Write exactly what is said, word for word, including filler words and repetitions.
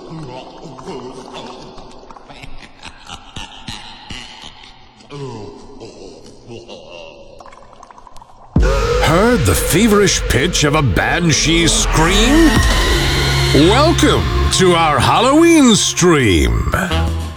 Heard the feverish pitch of a banshee's scream? Welcome to our Halloween stream.